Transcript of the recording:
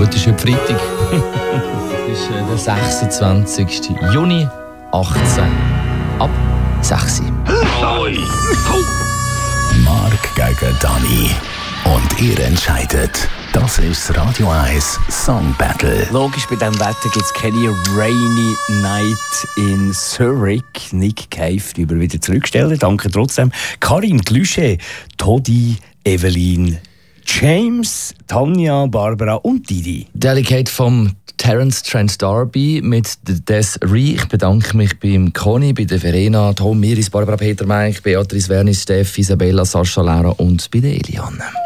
gut, ist heute Freitag. Es ist der 26. Juni 18. Ab 6 Uhr. Mark gegen Dani. Und ihr entscheidet. Das ist das Radio 1 Song Battle. Logisch, bei diesem Wetter gibt es keine Rainy Night in Zurich. Nick Cave wieder zurückstellen. Danke trotzdem. Karin Glüsche, Todi, Evelyn, James, Tanja, Barbara und Didi. Delegate vom Terence Trent D'Arby mit Des Ree. Ich bedanke mich beim Conny, bei der Verena, Tom, Miris, Barbara, Peter, Mike, Beatrice, Wernis, Steph, Isabella, Sascha, Laura und bei der Eliane.